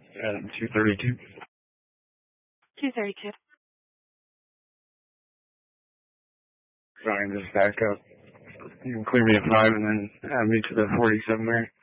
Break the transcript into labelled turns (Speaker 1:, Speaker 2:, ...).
Speaker 1: at 232.
Speaker 2: 232.
Speaker 1: Sorry, just back up. You can clear me at 5 and then add me to the 40 somewhere.